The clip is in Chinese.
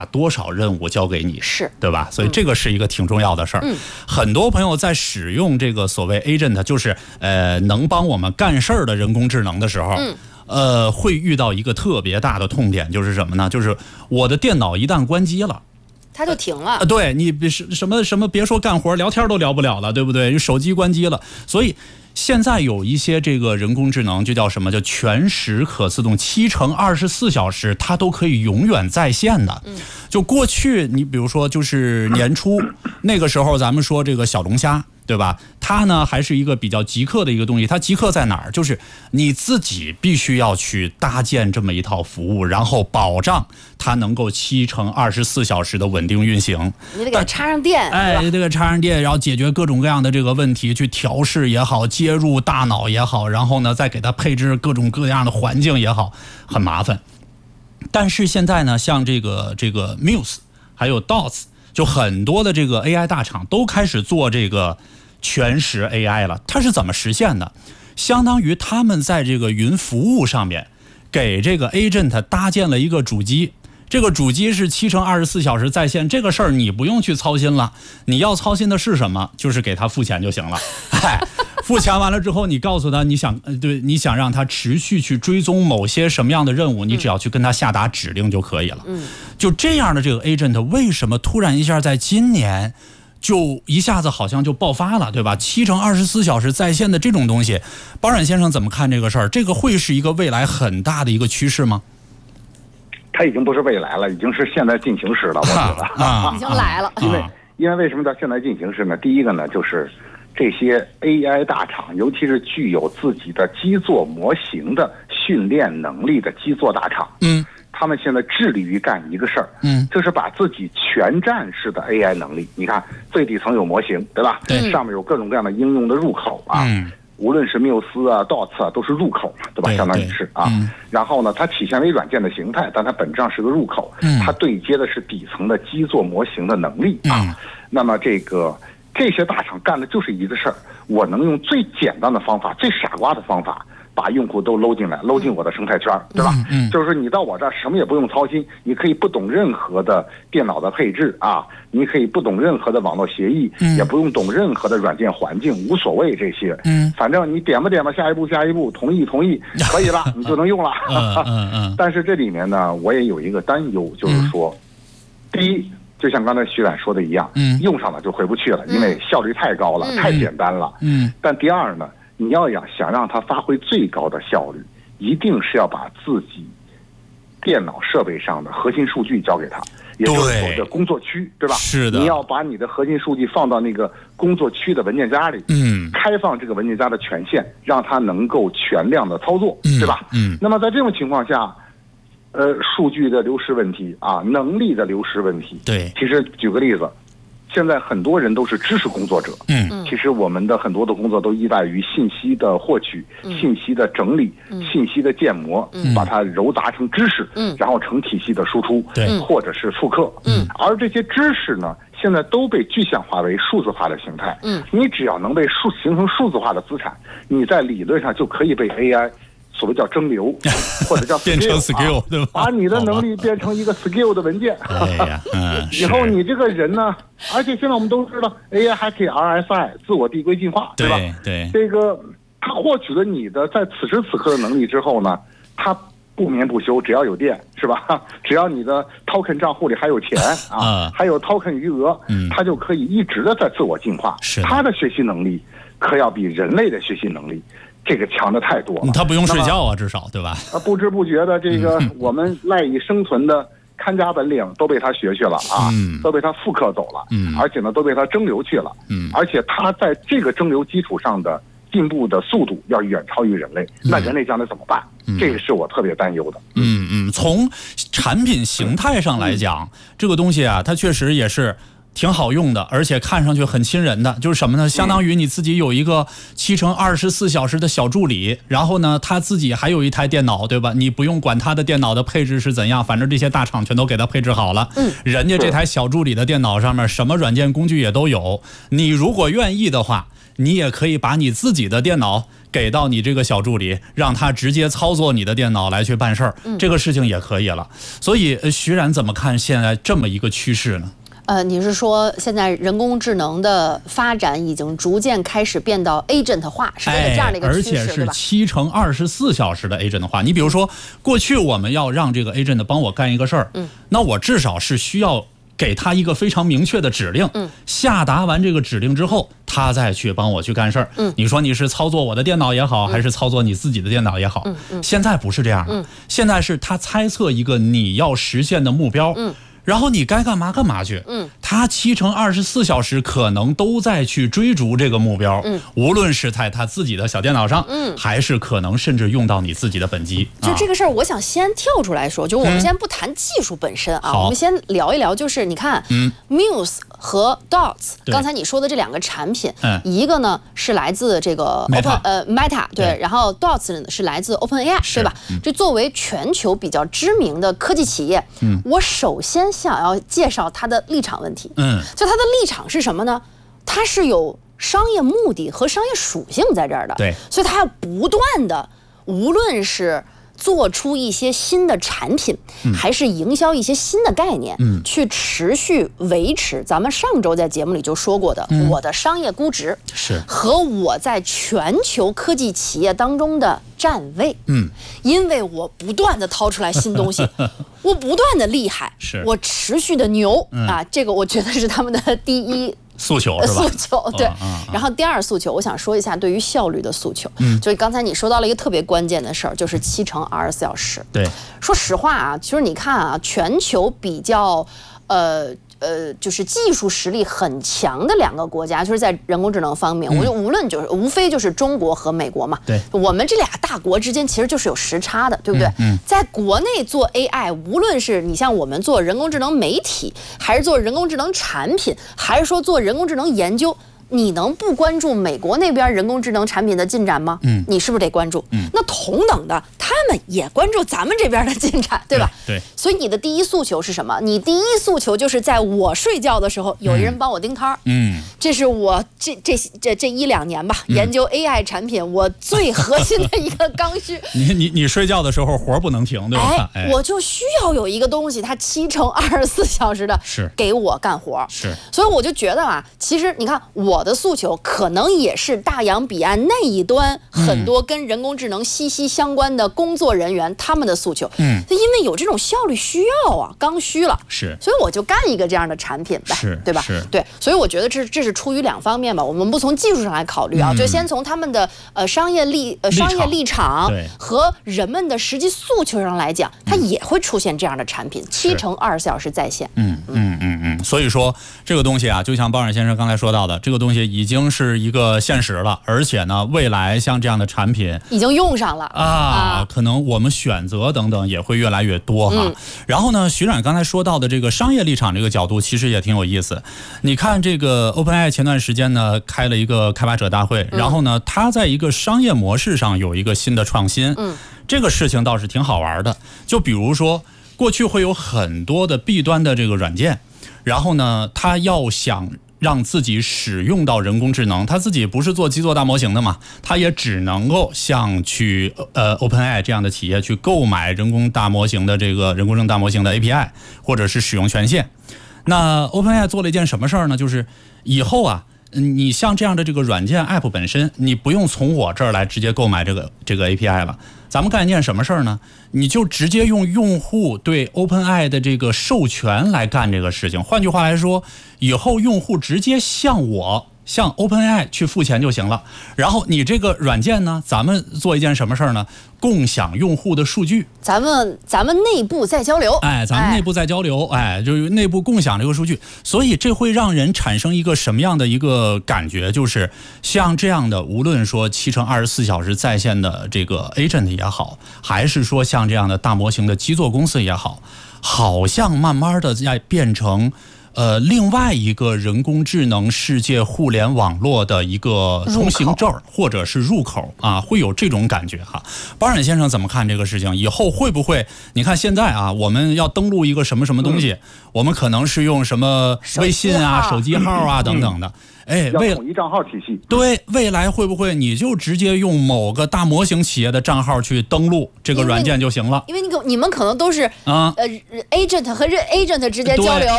把多少任务交给你， 是对吧？所以这个是一个挺重要的事儿。很多朋友在使用这个所谓 agent， 就是能帮我们干事儿的人工智能的时候，会遇到一个特别大的痛点，就是什么呢？就是我的电脑一旦关机了。 它就停了。 对，你什么别说干活，聊天都聊不了了，对不对？手机关机了，所以现在有一些这个人工智能就叫什么？叫全时可自动，7×24小时它都可以永远在线的。就过去你比如说就是年初那个时候，咱们说这个小龙虾，对吧？它呢还是一个比较极客的一个东西。它极客在哪儿？就是你自己必须要去搭建这么一套服务，然后保障它能够7×24小时的稳定运行。 你得给它插上电， 你得给它插上电，然后解决各种各样的这个问题，去调试也好，接入大脑也好，然后呢再给它配置各种各样的环境也好，很麻烦。但是现在呢，像这个 Muse 还有 Dots， 就很多的这个 AI 大厂都开始做这个全时 AI 了。它是怎么实现的？相当于他们在这个云服务上面给这个 agent 搭建了一个主机。这个主机是7×24小时在线，这个事儿你不用去操心了。你要操心的是什么？就是给他付钱就行了。付钱完了之后，你告诉他你想让他持续去追踪某些什么样的任务，你只要去跟他下达指令就可以了。就这样的这个 agent 为什么突然一下在今年就一下子好像就爆发了，对吧？7×24小时在线的这种东西，包冉先生怎么看这个事儿？这个会是一个未来很大的一个趋势吗？ 它已经不是未来了，已经是现在进行时了，我觉得已经来了。 因为为什么叫现在进行时呢？第一个呢，就是这些 AI 大厂，尤其是具有自己的基座模型的训练能力的基座大厂，他们现在致力于干一个事儿，就是把自己全站式的 AI 能力，你看最底层有模型，对吧？ 对， 上面有各种各样的应用的入口啊。无论是缪斯啊、Dots 啊，都是入口嘛，对吧？相当于是啊。然后呢，它体现为软件的形态，但它本质上是个入口。它对接的是底层的基座模型的能力啊。那么这些大厂干的就是一个事儿，我能用最简单的方法、最傻瓜的方法，把用户都搂进来，搂进我的生态圈，对吧？就是说你到我这儿什么也不用操心，你可以不懂任何的电脑的配置啊，你可以不懂任何的网络协议，也不用懂任何的软件环境，无所谓这些。反正你点吧，下一步，同意，可以了，你就能用了。但是这里面呢，我也有一个担忧，就是说，第一，就像刚才徐冉说的一样，用上了就回不去了，因为效率太高了，太简单了。但第二呢，你要想让它发挥最高的效率，一定是要把自己电脑设备上的核心数据交给他，也就是说的工作区，对吧？ 是的， 你要把你的核心数据放到那个工作区的文件夹里，开放这个文件夹的权限，让它能够全量的操作，对吧？那么在这种情况下，数据的流失问题啊，能力的流失问题， 对， 其实举个例子。现在很多人都是知识工作者，其实我们的很多的工作都依赖于信息的获取、信息的整理、信息的建模，把它糅杂成知识，然后成体系的输出，或者是复刻。而这些知识呢，现在都被具象化为数字化的形态。你只要能被形成数字化的资产，你在理论上就可以被 AI。所谓叫蒸馏，或者叫变成 skill， 对吧？ 把你的能力变成一个 skill 的文件。以后你这个人呢，而且现在我们都知道 AI 还可以 RSI 自我递归进化，对吧？ 对， 这个它获取了你的在此时此刻的能力之后呢，它不眠不休，只要有电，是吧？只要你的 token 账户里还有钱啊，还有 token 余额，它就可以一直的在自我进化。它的学习能力可要比人类的学习能力。这个强的太多了， 他不用睡觉啊，至少对吧？ 不知不觉的，这个我们赖以生存的看家本领都被他学去了啊，都被他复刻走了，而且呢，都被他蒸馏去了，而且他在这个蒸馏基础上的进步的速度要远超于人类，那人类将来怎么办？这个是我特别担忧的。 从产品形态上来讲，这个东西啊，它确实也是。挺好用的，而且看上去很亲人的，就是什么呢？相当于你自己有一个7×24小时的小助理，然后呢，他自己还有一台电脑，对吧？你不用管他的电脑的配置是怎样，反正这些大厂全都给他配置好了。人家这台小助理的电脑上面什么软件工具也都有。你如果愿意的话，你也可以把你自己的电脑给到你这个小助理，让他直接操作你的电脑来去办事儿，这个事情也可以了。所以徐冉怎么看现在这么一个趋势呢？ 你是说现在人工智能的发展已经逐渐开始变到 agent 化，是这样的一个趋势， 而且是7乘24小时的 agent 化。你比如说，过去我们要让这个 agent 帮我干一个事儿，那我至少是需要给他一个非常明确的指令，下达完这个指令之后，他再去帮我去干事儿。你说你是操作我的电脑也好，还是操作你自己的电脑也好，现在不是这样了，现在是他猜测一个你要实现的目标，然后你该干嘛干嘛去。他7乘24小时可能都在去追逐这个目标，无论是在他自己的小电脑上，还是可能甚至用到你自己的本机。 就这个事儿，我想先跳出来说，就我们先不谈技术本身啊，我们先聊一聊，就是你看，Muse 和 Dots， 刚才你说的这两个产品，一个呢是来自这个 Meta， 对，然后 Dots 呢是来自 OpenAI， 对吧？这作为全球比较知名的科技企业，我首先想要介绍它的立场问题。就它的立场是什么呢？它是有商业目的和商业属性在这儿的， 对， 所以它要不断的，无论是做出一些新的产品，还是营销一些新的概念，去持续维持咱们上周在节目里就说过的，我的商业估值是和我在全球科技企业当中的站位，因为我不断的掏出来新东西，我不断的厉害，我持续的牛啊，这个我觉得是他们的第一诉求，是吧？ 诉求对。然后第二诉求，我想说一下对于效率的诉求。就刚才你说到了一个特别关键的事儿，就是7乘24小时。 对， 说实话啊，其实你看啊，全球比较就是技术实力很强的两个国家，就是在人工智能方面，我就无非就是中国和美国嘛。 对， 我们这俩大国之间其实就是有时差的，对不对？在国内做 AI， 无论是你像我们做人工智能媒体，还是做人工智能产品，还是说做人工智能研究，你能不关注美国那边人工智能产品的进展吗？你是不是得关注？那同等的，他们也关注咱们这边的进展，对吧？ 对。 所以你的第一诉求是什么？你第一诉求就是在我睡觉的时候，有人帮我盯摊儿。这是我这1-2年吧，研究 AI 产品我最核心的一个刚需。 你睡觉的时候活不能停，对吧？ 我就需要有一个东西，它7乘24小时的给我干活。 是。 所以我就觉得啊，其实你看我的诉求可能也是大洋彼岸那一端很多跟人工智能息息相关的工作人员他们的诉求。因为有这种效率需要啊，刚需了。 是。 所以我就干一个这样的产品呗，对吧？ 是。 对，所以我觉得这是出于两方面吧。我们不从技术上来考虑啊，就先从他们的商业立场和人们的实际诉求上来讲，它也会出现这样的产品，7乘24小时在线。 所以说这个东西啊，就像鲍冉先生刚才说到的，这个东西已经是一个现实了，而且呢，未来像这样的产品已经用上了啊， 可能我们选择等等也会越来越多哈。然后呢，徐冉刚才说到的这个商业立场这个角度，其实也挺有意思。你看这个 OpenAI 前段时间呢开了一个开发者大会，然后呢，它在一个商业模式上有一个新的创新。这个事情倒是挺好玩的。就比如说，过去会有很多的弊端的这个软件，然后呢，它要想让自己使用到人工智能，他自己不是做基座大模型的嘛，他也只能够像去OpenAI 这样的企业去购买人工大模型的这个人工智能大模型的 API 或者是使用权限。那 OpenAI 做了一件什么事儿呢？就是以后啊，你像这样的这个软件 App 本身，你不用从我这儿来直接购买这个 API 了。咱们干一件什么事儿呢？你就直接用用户对 OpenAI 的这个授权来干这个事情。换句话来说，以后用户直接向 OpenAI 去付钱就行了。然后你这个软件呢，咱们做一件什么事儿呢？共享用户的数据。咱们内部在交流。 咱们内部在交流，就是内部共享这个数据。所以这会让人产生一个什么样的一个感觉？就是像这样的，无论说7乘24小时在线的这个 agent 也好，还是说像这样的大模型的基座公司也好，好像慢慢的在变成另外一个人工智能世界互联网络的一个通行证或者是入口啊，会有这种感觉哈。包冉先生怎么看这个事情？以后会不会？你看现在啊，我们要登录一个什么什么东西，我们可能是用什么微信啊、手机号啊等等的。 要统一账号体系。 对，未来会不会你就直接用某个大模型企业的账号去登录这个软件就行了？ 因为你们可能都是agent 和agent之间交流。